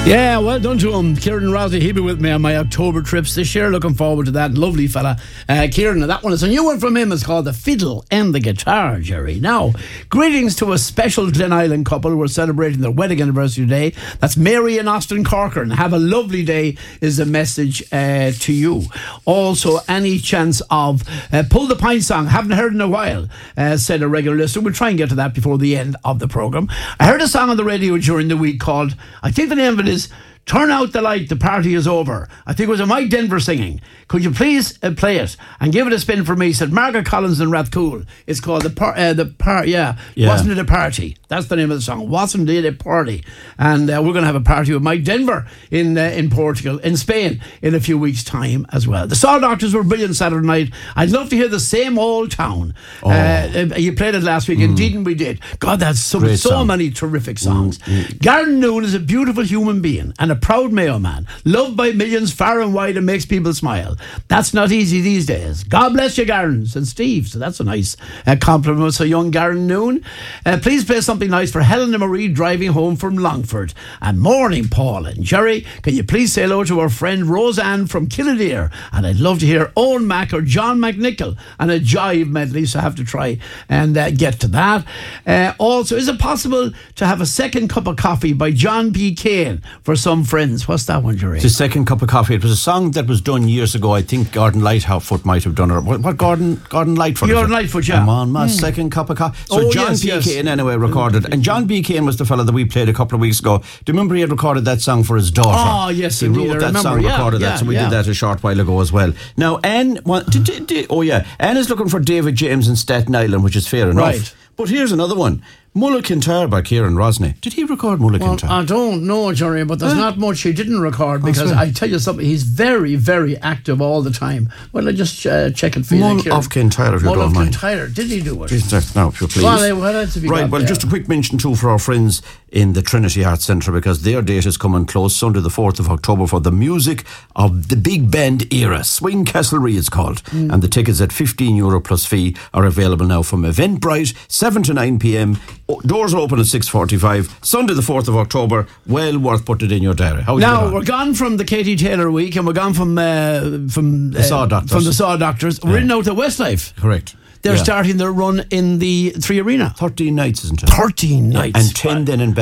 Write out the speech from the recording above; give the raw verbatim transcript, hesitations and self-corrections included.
Yeah, well done to him. Kieran Rossi, he'll be with me on my October trips this year. Looking forward to that. Lovely fella. Uh, Kieran, that one is a new one from him. It's called The Fiddle and the Guitar, Jerry. Now, greetings to a special Glen Island couple who are celebrating their wedding anniversary today. That's Mary and Austin Corcoran. Have a lovely day is the message uh, to you. Also, any chance of uh, Pull the Pint song. Haven't heard in a while, uh, said a regular listener. We'll try and get to that before the end of the programme. I heard a song on the radio during the week called, I think the name of it is Turn Out the Light, the Party is Over. I think it was a Mike Denver singing. Could you please uh, play it and give it a spin for me? Said Margaret Collins and Rathcoole. It's called the par, uh, the par. Yeah, yeah, wasn't it a party? That's the name of the song. Wasn't it a party? And uh, we're going to have a party with Mike Denver in uh, in Portugal, in Spain, in a few weeks' time as well. The Saw Doctors were brilliant Saturday night. I'd love to hear the Same Old Town. Oh. Uh, you played it last week. Mm. Indeed, and we did. God, that's so, so many terrific songs. Mm. Mm. Garen Noon is a beautiful human being and a proud Mayo man, loved by millions far and wide and makes people smile. That's not easy these days. God bless you, Garen, said Steve. So that's a nice uh, compliment. So young Garen Noon. Uh, please play something nice for Helen and Marie driving home from Longford. And morning, Paul and Jerry. Can you please say hello to our friend Roseanne from Killdeer? And I'd love to hear Owen Mack or John McNichol and a jive medley, so I have to try and uh, get to that. Uh, also, is it possible to have a second cup of coffee by John P. Kane for some friends? What's that one, Jerry? The Second Cup of Coffee. It was a song that was done years ago. I think Gordon Lightfoot might have done it. What, what Gordon Gordon Lightfoot? Gordon Lightfoot, yeah. I'm on my mm. second cup of coffee. So oh, John yes, P. yes. Kane anyway recorded. And John P. Kane was the fellow that we played a couple of weeks ago. Do you remember he had recorded that song for his daughter? Oh, yes, he indeed, wrote I that remember. song, yeah, recorded yeah, that. So we yeah. did that a short while ago as well. Now, Anne, well, did, did, did, oh yeah, Anne is looking for David James in Staten Island, which is fair enough. Right. But here's another one. Mulla Kintyre by Kieran Rosny. Did he record Mulla well, Kintyre? I don't know, Jerry, but there's uh, not much he didn't record because I, I tell you something, he's very, very active all the time. Well, I just uh, check it for you. Mull of Kintyre, if you Mull don't of mind. Kintyre, did he do it? Please, no, if you please. Well, what else have you right, got well, there? just a quick mention too for our friends in the Trinity Arts Centre, because their date is coming close, Sunday the fourth of October, for the music of the big band era. Swing Castlereagh it's called. Mm. And the tickets at fifteen euro plus fee are available now from Eventbrite, seven to nine p.m. Doors are open at six forty-five. Sunday the fourth of October. Well worth putting it in your diary. How now, we're gone from the Katie Taylor week and we're gone from uh, from, the uh, Saw Doctors. from the Saw Doctors. We're yeah. in now to Westlife. Correct. They're yeah. starting their run in the Three Arena. thirteen nights, isn't it? thirteen nights. And ten then in